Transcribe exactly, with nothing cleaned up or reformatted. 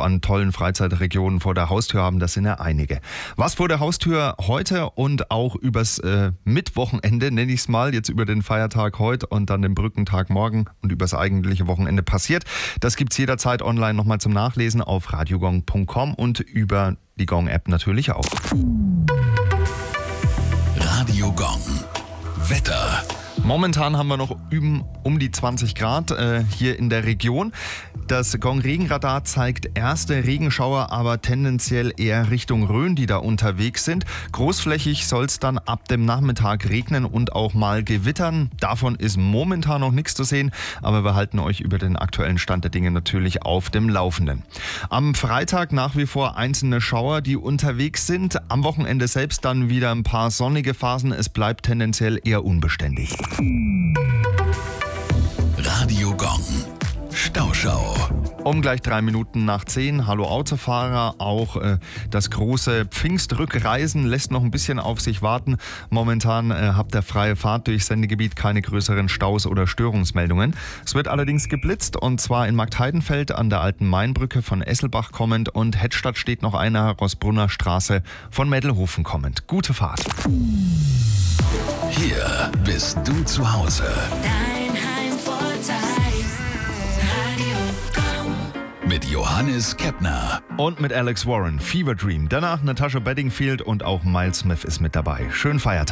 an tollen Freizeitregionen vor der Haustür haben. Das sind ja einige. Was vor der Haustür heute und auch übers äh, Mittwochenende, nenne ich es mal, jetzt über den Feiertag heute und dann den Brückentag morgen und übers eigentliche Wochenende passiert, das gibt's jederzeit online nochmal zum Nachlesen auf radiogong punkt com und über die Gong-App natürlich auch. Radio Gong. Wetter. Momentan haben wir noch um, um die zwanzig Grad äh, hier in der Region. Das Gong-Regenradar zeigt erste Regenschauer, aber tendenziell eher Richtung Rhön, die da unterwegs sind. Großflächig soll es dann ab dem Nachmittag regnen und auch mal gewittern. Davon ist momentan noch nichts zu sehen, aber wir halten euch über den aktuellen Stand der Dinge natürlich auf dem Laufenden. Am Freitag nach wie vor einzelne Schauer, die unterwegs sind. Am Wochenende selbst dann wieder ein paar sonnige Phasen. Es bleibt tendenziell eher unbeständig. Radio Gong. Stauschau. Um gleich drei Minuten nach zehn. Hallo Autofahrer. Auch äh, das große Pfingstrückreisen lässt noch ein bisschen auf sich warten. Momentan äh, habt ihr freie Fahrt durch Sendegebiet, keine größeren Staus oder Störungsmeldungen. Es wird allerdings geblitzt und zwar in Marktheidenfeld an der alten Mainbrücke von Esselbach kommend und Hettstadt steht noch einer, Rossbrunner Straße von Meddelhofen kommend. Gute Fahrt. Hier bist du zu Hause. Dein Heimvorteil. Radio Gong. Mit Johannes Keppner. Und mit Alex Warren, Fever Dream. Danach Natasha Bedingfield und auch Miles Smith ist mit dabei. Schönen Feiertag.